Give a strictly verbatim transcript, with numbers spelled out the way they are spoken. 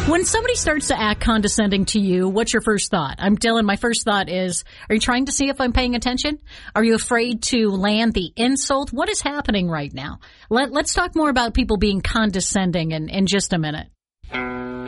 When somebody starts to act condescending to you, what's your first thought? I'm Dylan. My first thought is, are you trying to see if I'm paying attention? Are you afraid to land the insult? What is happening right now? Let, let's talk more about people being condescending in, in just a minute.